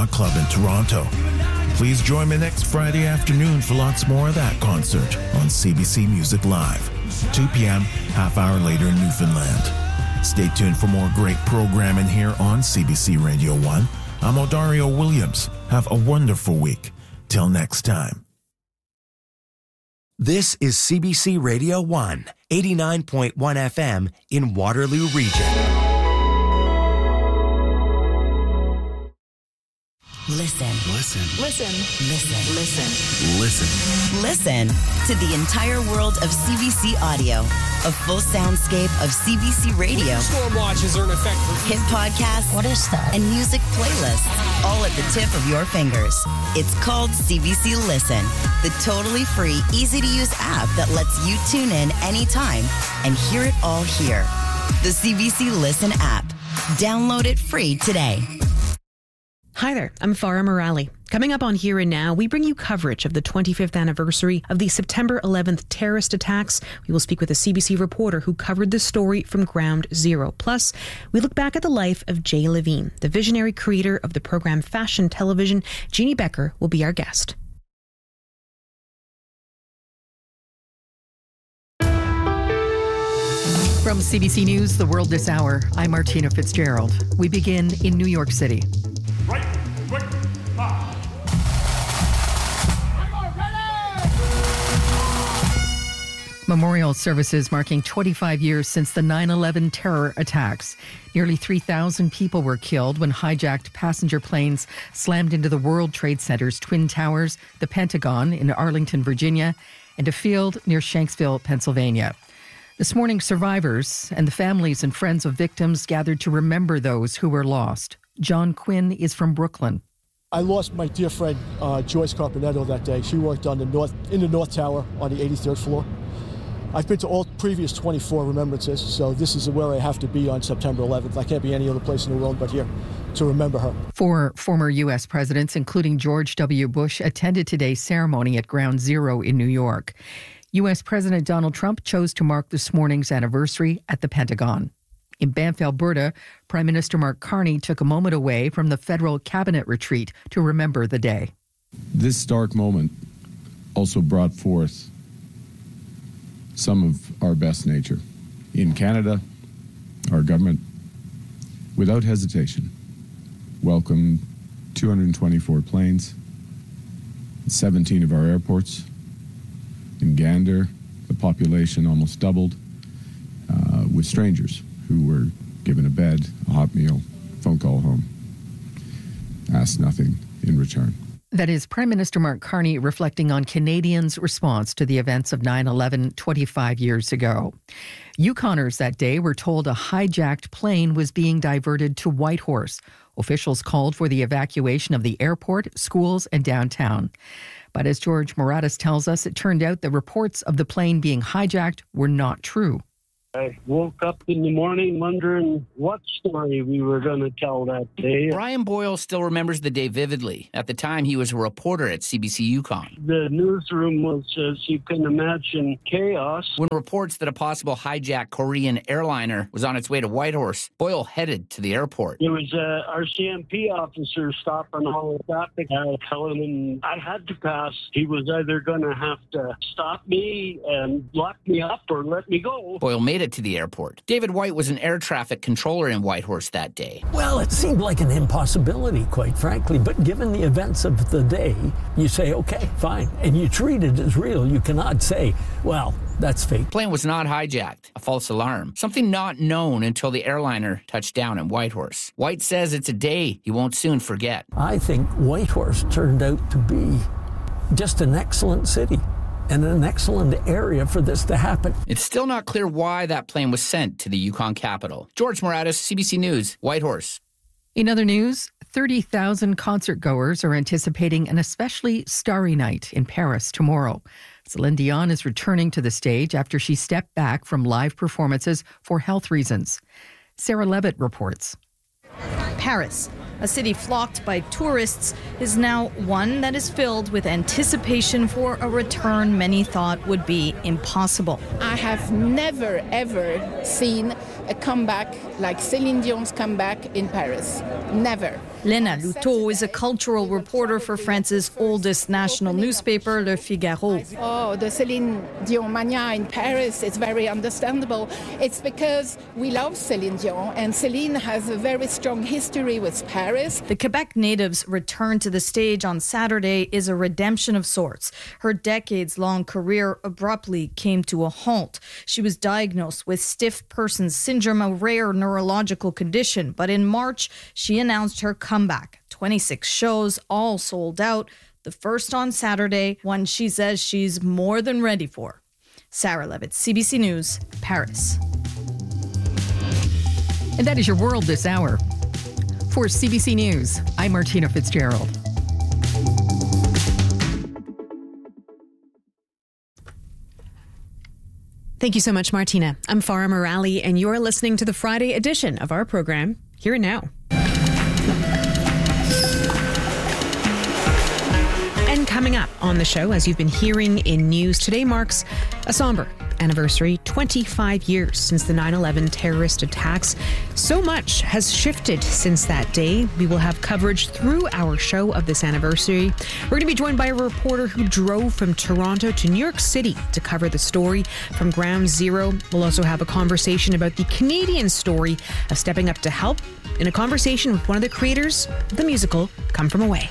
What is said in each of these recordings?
Yacht Club in Toronto. Please join me next Friday afternoon for lots more of that concert on CBC Music Live, 2 p.m., half hour later in Newfoundland. Stay tuned for more great programming here on CBC Radio 1. I'm Odario Williams. Have a wonderful week. Till next time. This is CBC Radio 1, 89.1 FM in Waterloo Region. Listen. Listen. Listen. Listen. Listen. Listen. Listen to the entire world of CBC audio. A full soundscape of CBC radio. Storm watches are in effect for hit podcasts. What is that? And music playlists. All at the tip of your fingers. It's called CBC Listen, the totally free, easy-to-use app that lets you tune in anytime and hear it all here. The CBC Listen app. Download it free today. Hi there, I'm Farah Morali. Coming up on Here and Now, we bring you coverage of the 25th anniversary of the September 11th terrorist attacks. We will speak with a CBC reporter who covered the story from ground zero. Plus, we look back at the life of Jay Levine, the visionary creator of the program Fashion Television. Jeannie Becker will be our guest. From CBC News, The World This Hour, I'm Martina Fitzgerald. We begin in New York City. Right, quick, pop. Memorial services marking 25 years since the 9/11 terror attacks. Nearly 3,000 people were killed when hijacked passenger planes slammed into the World Trade Center's Twin Towers, the Pentagon in Arlington, Virginia, and a field near Shanksville, Pennsylvania. This morning, survivors and the families and friends of victims gathered to remember those who were lost. John Quinn is from Brooklyn. I lost my dear friend Joyce Carpenetto that day. She worked in the North Tower on the 83rd floor. I've been to all previous 24 remembrances, so this is where I have to be on September 11th. I can't be any other place in the world but here to remember her. 4 former U.S. presidents, including George W. Bush, attended today's ceremony at Ground Zero in New York. U.S. President Donald Trump chose to mark this morning's anniversary at the Pentagon. In Banff, Alberta, Prime Minister Mark Carney took a moment away from the federal cabinet retreat to remember the day. This stark moment also brought forth some of our best nature. In Canada, our government, without hesitation, welcomed 224 planes, 17 of our airports. In Gander, the population almost doubled, with strangers who were given a bed, a hot meal, phone call home, asked nothing in return. That is Prime Minister Mark Carney reflecting on Canadians' response to the events of 9/11 25 years ago. Yukoners that day were told a hijacked plane was being diverted to Whitehorse. Officials called for the evacuation of the airport, schools, and downtown. But as George Moratis tells us, it turned out the reports of the plane being hijacked were not true. I woke up in the morning wondering what story we were going to tell that day. Brian Boyle still remembers the day vividly. At the time, he was a reporter at CBC Yukon. The newsroom was, as you can imagine, chaos. When reports that a possible hijacked Korean airliner was on its way to Whitehorse, Boyle headed to the airport. There was our CMP officer stopping all the traffic, telling him I had to pass. He was either going to have to stop me and lock me up or let me go. Boyle made it to the airport. David White was an air traffic controller in Whitehorse that day. Well, it seemed like an impossibility, quite frankly, but given the events of the day, you say, okay, fine, and you treat it as real. You cannot say, well, that's fake. The plane was not hijacked, a false alarm, something not known until the airliner touched down in Whitehorse. White says it's a day he won't soon forget. I think Whitehorse turned out to be just an excellent city and an excellent area for this to happen. It's still not clear why that plane was sent to the Yukon capital. George Moratis, CBC News, Whitehorse. In other news, 30,000 concertgoers are anticipating an especially starry night in Paris tomorrow. Celine Dion is returning to the stage after she stepped back from live performances for health reasons. Sarah Levitt reports. Paris, a city flocked by tourists, is now one that is filled with anticipation for a return many thought would be impossible. I have never, ever seen a comeback like Celine Dion's comeback in Paris. Never. Lena Luto is a cultural reporter for France's oldest national newspaper, Le Figaro. Oh, the Céline Dion mania in Paris is very understandable. It's because we love Céline Dion, and Céline has a very strong history with Paris. The Quebec native's return to the stage on Saturday is a redemption of sorts. Her decades-long career abruptly came to a halt. She was diagnosed with stiff person's syndrome, a rare neurological condition, but in March, she announced her comeback. 26 shows, all sold out. The first on Saturday, one she says she's more than ready for. Sarah Levitt, CBC News, Paris. And that is your world this hour. For CBC News, I'm Martina Fitzgerald. Thank you so much, Martina. I'm Farah Morali, and you're listening to the Friday edition of our program, Here and Now. And coming up on the show, as you've been hearing in news, today marks a somber anniversary, 25 years since the 9/11 terrorist attacks. So much has shifted since that day. We will have coverage through our show of this anniversary. We're going to be joined by a reporter who drove from Toronto to New York City to cover the story from ground zero. We'll also have a conversation about the Canadian story of stepping up to help in a conversation with one of the creators of the musical Come From Away.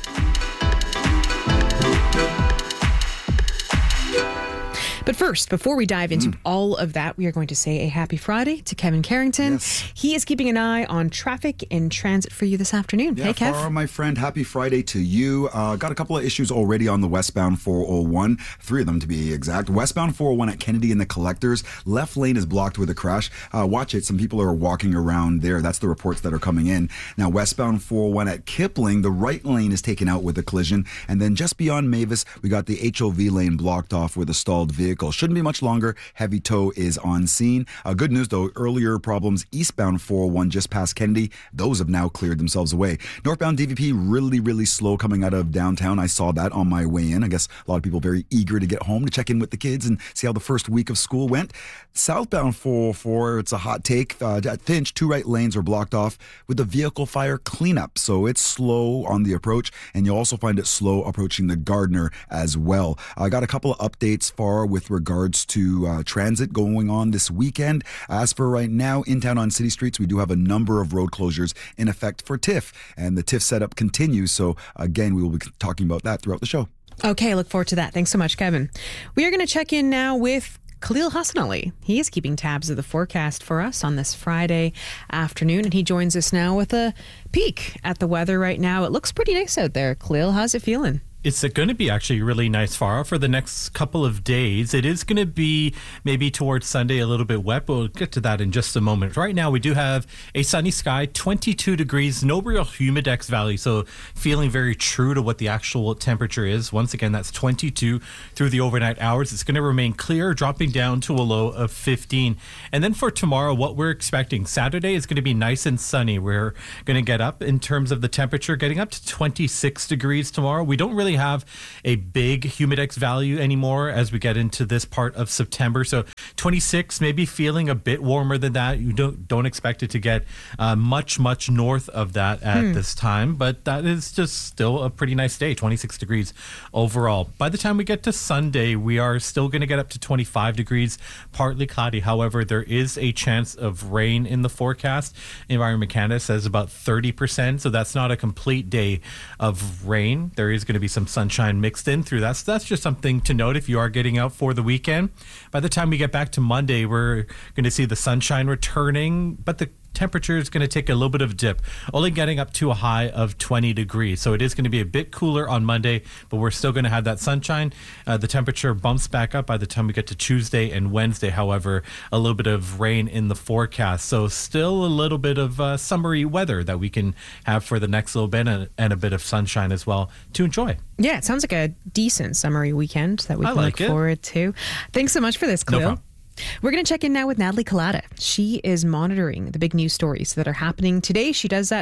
But first, before we dive into all of that, we are going to say a happy Friday to Kevin Carrington. Yes. He is keeping an eye on traffic and transit for you this afternoon. Yeah, hey, Kev. Farah, my friend, happy Friday to you. Got a couple of issues already on the westbound 401, 3 of them to be exact. Westbound 401 at Kennedy and the Collectors, left lane is blocked with a crash. Watch it, some people are walking around there. That's the reports that are coming in. Now, westbound 401 at Kipling, the right lane is taken out with a collision. And then just beyond Mavis, we got the HOV lane blocked off with a stalled vehicle. Shouldn't be much longer. Heavy tow is on scene. Good news though, earlier problems eastbound 401 just past Kennedy, those have now cleared themselves away. Northbound DVP really slow coming out of downtown. I saw that on my way in. I guess a lot of people very eager to get home to check in with the kids and see how the first week of school went. Southbound 404, it's a hot take. At Finch, 2 right lanes are blocked off with the vehicle fire cleanup. So it's slow on the approach, and you'll also find it slow approaching the Gardner as well. I got a couple of updates far with regards to transit going on this weekend. As for right now, in town on city streets, we do have a number of road closures in effect for TIFF, and the TIFF setup continues. So again, we will be talking about that throughout the show. Okay, look forward to that. Thanks so much, Kevin. We are going to check in now with Khalil Hassan Ali. He is keeping tabs of the forecast for us on this Friday afternoon, and he joins us now with a peek at the weather right now. It looks pretty nice out there. Khalil, how's it feeling? It's going to be actually really nice, Farah, for the next couple of days. It is going to be maybe towards Sunday a little bit wet, but we'll get to that in just a moment. Right now, we do have a sunny sky, 22 degrees, no real humidex value, so feeling very true to what the actual temperature is. Once again, that's 22 through the overnight hours. It's going to remain clear, dropping down to a low of 15. And then for tomorrow, what we're expecting, Saturday is going to be nice and sunny. We're going to get up in terms of the temperature, getting up to 26 degrees tomorrow. We don't really have a big humidex value anymore as we get into this part of September. So 26, maybe feeling a bit warmer than that. You don't expect it to get much north of that at this time, but that is just still a pretty nice day, 26 degrees overall. By the time we get to Sunday, we are still going to get up to 25 degrees, partly cloudy. However, there is a chance of rain in the forecast. Environment Canada says about 30%, so that's not a complete day of rain. There is going to be some sunshine mixed in through that. So that's just something to note if you are getting out for the weekend. By the time we get back to Monday, we're going to see the sunshine returning, but the temperature is going to take a little bit of a dip, only getting up to a high of 20 degrees. So it is going to be a bit cooler on Monday, but we're still going to have that sunshine. The temperature bumps back up by the time we get to Tuesday and Wednesday. However, a little bit of rain in the forecast. So still a little bit of summery weather that we can have for the next little bit, and a bit of sunshine as well to enjoy. Yeah, it sounds like a decent summery weekend that we can look forward to. Thanks so much for this, Khalil. No problem. We're going to check in now with Natalie Collada. She is monitoring the big news stories that are happening today. She does that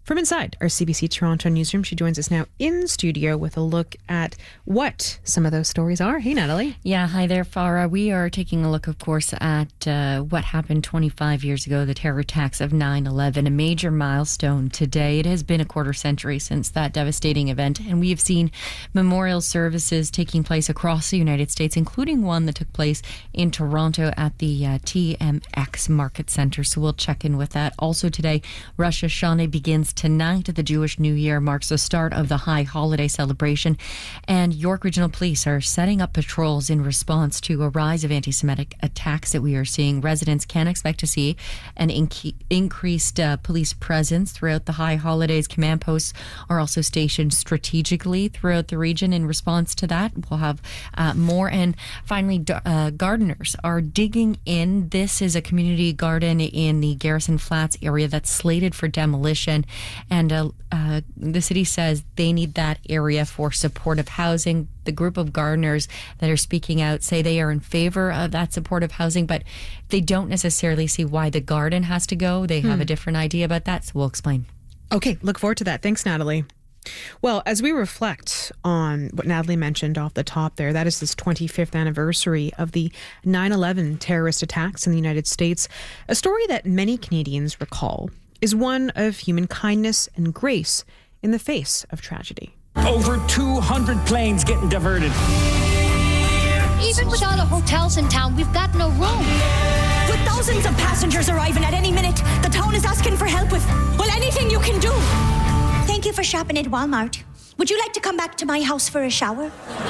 From inside our CBC Toronto newsroom, she joins us now in studio with a look at what some of those stories are. Hey, Natalie. Yeah, hi there, Farah. We are taking a look, of course, at what happened 25 years ago, the terror attacks of 9/11, a major milestone today. It has been a quarter century since that devastating event, and we have seen memorial services taking place across the United States, including one that took place in Toronto at the TMX Market Centre. So we'll check in with that. Also today, Rosh Hashanah begins tonight. The Jewish New Year marks the start of the high holiday celebration, and York Regional Police are setting up patrols in response to a rise of anti-Semitic attacks that we are seeing. Residents can expect to see an increased police presence throughout the high holidays. Command posts are also stationed strategically throughout the region in response to that. We'll have more. And finally, gardeners are digging in. This is a community garden in the Garrison Flats area that's slated for demolition. And the city says they need that area for supportive housing. The group of gardeners that are speaking out say they are in favor of that supportive housing, but they don't necessarily see why the garden has to go. They have a different idea about that, so we'll explain. Okay, look forward to that. Thanks, Natalie. Well, as we reflect on what Natalie mentioned off the top there, that is this 25th anniversary of the 9/11 terrorist attacks in the United States, a story that many Canadians recall is one of human kindness and grace in the face of tragedy. Over 200 planes getting diverted. Even with all the hotels in town, we've got no room. With thousands of passengers arriving at any minute, the town is asking for help with, well, anything you can do. Thank you for shopping at Walmart. Would you like to come back to my house for a shower?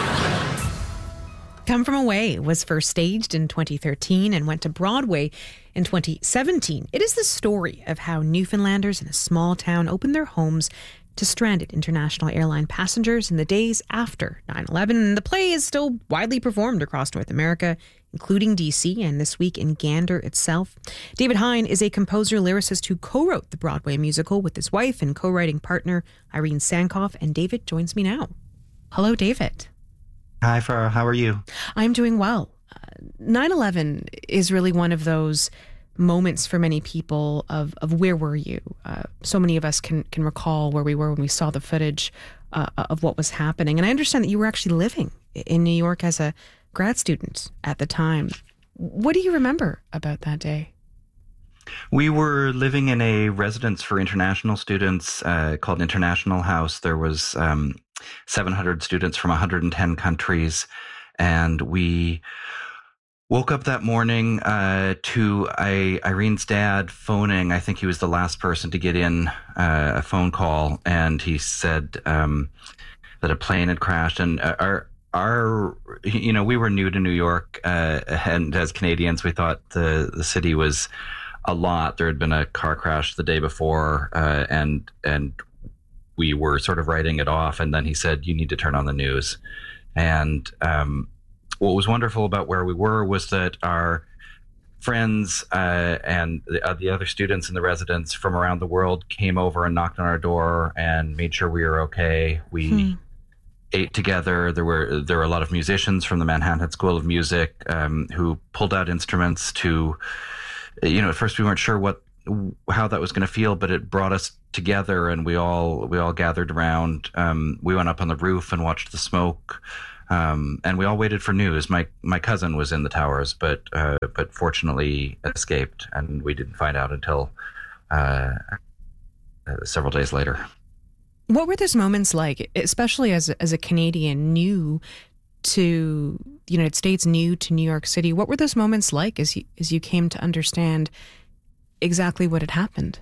Come From Away was first staged in 2013 and went to Broadway in 2017. It is the story of how Newfoundlanders in a small town opened their homes to stranded international airline passengers in the days after 9/11. And the play is still widely performed across North America, including DC and this week in Gander itself. David Hein is a composer-lyricist who co-wrote the Broadway musical with his wife and co-writing partner Irene Sankoff. And David joins me now. Hello, David. Hi, Farah. How are you? I'm doing well. 9/11 is really one of those moments for many people of where were you? So many of us can recall where we were when we saw the footage of what was happening. And I understand that you were actually living in New York as a grad student at the time. What do you remember about that day? We were living in a residence for international students called International House. There was 700 students from 110 countries, and we woke up that morning to Irene's dad phoning. I think he was the last person to get in a phone call, and he said that a plane had crashed. And we were new to New York, and as Canadians, we thought the city was a lot. There had been a car crash the day before, and we were sort of writing it off. And then he said, "You need to turn on the news." And what was wonderful about where we were was that our friends and the other students in the residence from around the world came over and knocked on our door and made sure we were okay. We ate together. There were a lot of musicians from the Manhattan School of Music who pulled out instruments to, at first we weren't sure how that was going to feel, but it brought us together, and we all gathered around. We went up on the roof and watched the smoke. And we all waited for news. My cousin was in the towers, but fortunately escaped, and we didn't find out until several days later. What were those moments like, especially as a Canadian new to the United States, new to New York City? What were those moments like as you came to understand exactly what had happened?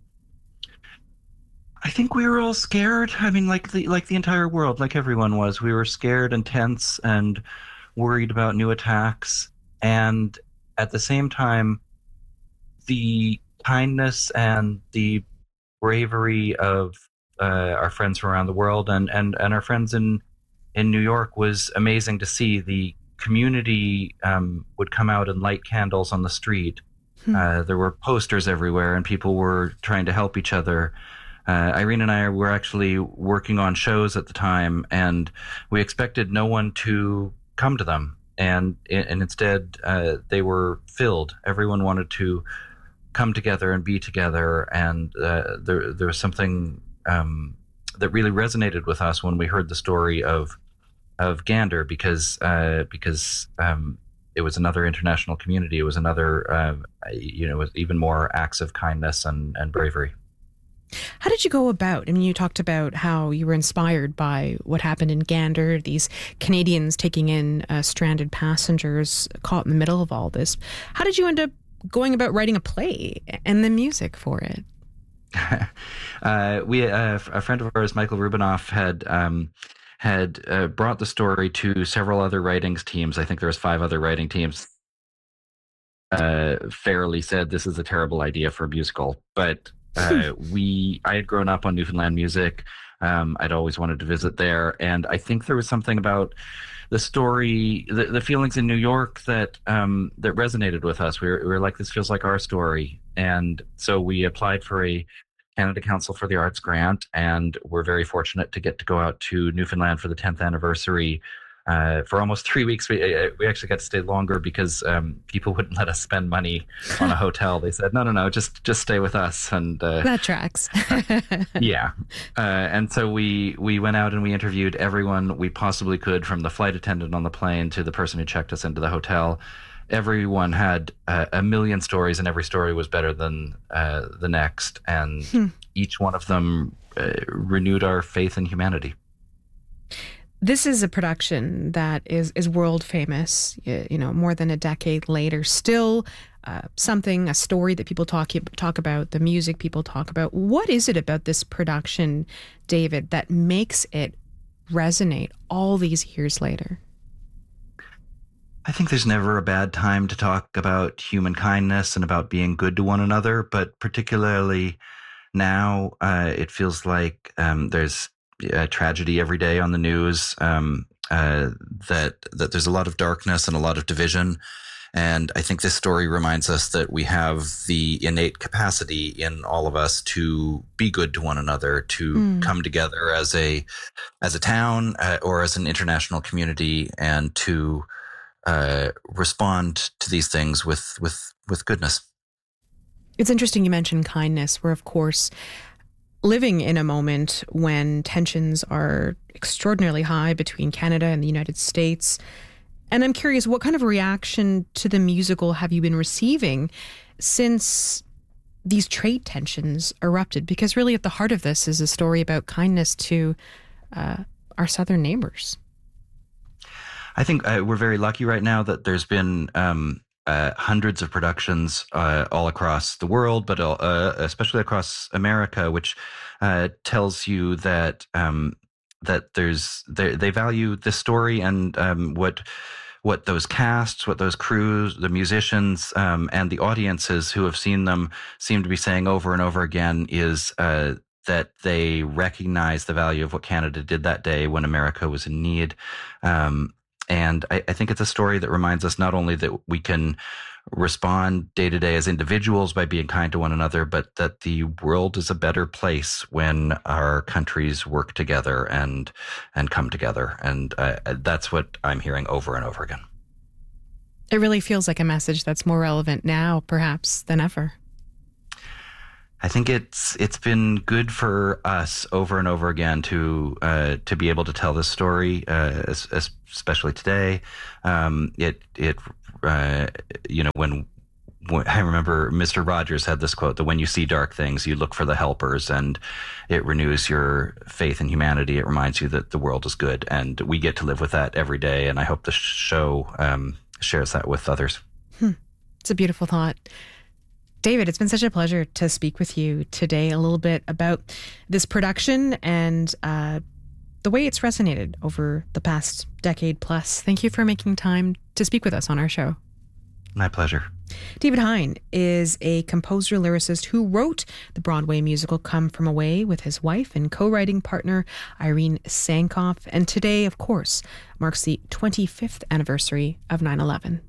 I think we were all scared. I mean, like the entire world, like everyone was. We were scared and tense and worried about new attacks. And at the same time, the kindness and the bravery of our friends from around the world and our friends in New York was amazing to see. The community would come out and light candles on the street. There were posters everywhere, and people were trying to help each other. Irene and I were actually working on shows at the time, and we expected no one to come to them. And instead, they were filled. Everyone wanted to come together and be together. And there was something that really resonated with us when we heard the story of Gander, because it was another international community. It was another, with even more acts of kindness and bravery. How did you go about? I mean, you talked about how you were inspired by what happened in Gander, these Canadians taking in stranded passengers caught in the middle of all this. How did you end up going about writing a play and the music for it? A friend of ours, Michael Rubinoff, had brought the story to several other writings teams. I think there was 5 other writing teams. Fairly said, this is a terrible idea for a musical, but I had grown up on Newfoundland music. I'd always wanted to visit there, and I think there was something about the story, the feelings in New York that resonated with us. We were like, this feels like our story, and so we applied for a Canada Council for the Arts grant, and we're very fortunate to get to go out to Newfoundland for the 10th anniversary. For almost 3 weeks, we actually got to stay longer because people wouldn't let us spend money on a hotel. They said, no, just stay with us. And that tracks. Yeah. And so we went out and we interviewed everyone we possibly could, from the flight attendant on the plane to the person who checked us into the hotel. Everyone had a million stories, and every story was better than the next. And each one of them renewed our faith in humanity. This is a production that is world famous, more than a decade later. Still a story that people talk about, the music people talk about. What is it about this production, David, that makes it resonate all these years later? I think there's never a bad time to talk about human kindness and about being good to one another, but particularly now, it feels like there's tragedy every day on the news, that there's a lot of darkness and a lot of division. And I think this story reminds us that we have the innate capacity in all of us to be good to one another, to come together as a town or as an international community, and to respond to these things with goodness. It's interesting you mentioned kindness. We're, of course, living in a moment when tensions are extraordinarily high between Canada and the United States. And I'm curious, what kind of reaction to the musical have you been receiving since these trade tensions erupted? Because really at the heart of this is a story about kindness to our southern neighbors. I think we're very lucky right now that there's been hundreds of productions all across the world, but especially across America, which tells you that they value this story, and what those casts, what those crews, the musicians, and the audiences who have seen them seem to be saying over and over again is that they recognize the value of what Canada did that day when America was in need. And I think it's a story that reminds us not only that we can respond day to day as individuals by being kind to one another, but that the world is a better place when our countries work together and come together. And that's what I'm hearing over and over again. It really feels like a message that's more relevant now, perhaps, than ever. I think it's been good for us over and over again to be able to tell this story, especially today. When I remember Mr. Rogers had this quote that when you see dark things, you look for the helpers, and it renews your faith in humanity. It reminds you that the world is good, and we get to live with that every day. And I hope the show shares that with others. It's a beautiful thought. David, it's been such a pleasure to speak with you today a little bit about this production and the way it's resonated over the past decade plus. Thank you for making time to speak with us on our show. My pleasure. David Hein is a composer-lyricist who wrote the Broadway musical Come From Away with his wife and co-writing partner Irene Sankoff. And today, of course, marks the 25th anniversary of 9/11.